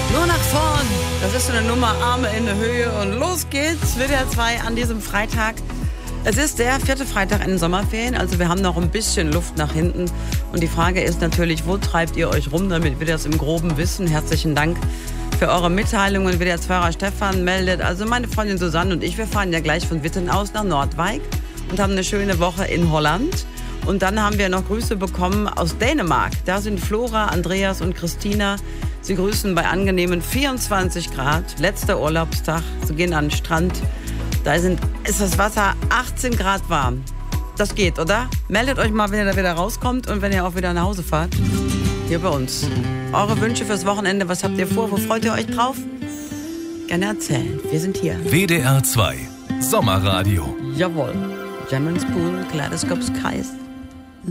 Nur nach vorn. Das ist so eine Nummer, Arme in der Höhe und los geht's. WDR 2 an diesem Freitag. Es ist der 4. Freitag in den Sommerferien, also wir haben noch ein bisschen Luft nach hinten. Und die Frage ist natürlich, wo treibt ihr euch rum, damit wir das im Groben wissen. Herzlichen Dank für eure Mitteilungen. WDR 2 Stefan meldet, also meine Freundin Susanne und ich, wir fahren ja gleich von Witten aus nach Nordwijk und haben eine schöne Woche in Holland. Und dann haben wir noch Grüße bekommen aus Dänemark. Da sind Flora, Andreas und Christina. Sie grüßen bei angenehmen 24 Grad. Letzter Urlaubstag. Sie gehen an den Strand. Da ist das Wasser 18 Grad warm. Das geht, oder? Meldet euch mal, wenn ihr da wieder rauskommt und wenn ihr auch wieder nach Hause fahrt. Hier bei uns. Eure Wünsche fürs Wochenende, was habt ihr vor? Wo freut ihr euch drauf? Gerne erzählen. Wir sind hier. WDR 2 Sommerradio. Jawohl. Jam & Spoon, Kaleidoscope Skies.